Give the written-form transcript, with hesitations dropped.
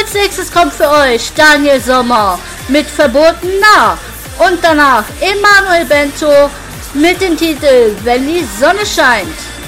Als nächstes kommt für euch Daniel Sommer mit Verboten nah und danach Emanuel Bento mit dem Titel Wenn die Sonne scheint.